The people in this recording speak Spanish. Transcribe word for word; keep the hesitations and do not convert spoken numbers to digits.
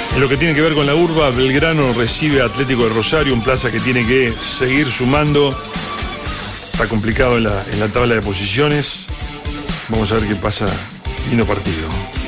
En lo que tiene que ver con la urba, Belgrano recibe a Atlético de Rosario, un Plaza que tiene que seguir sumando. Está complicado en la, en la tabla de posiciones. Vamos a ver qué pasa. Lindo partido.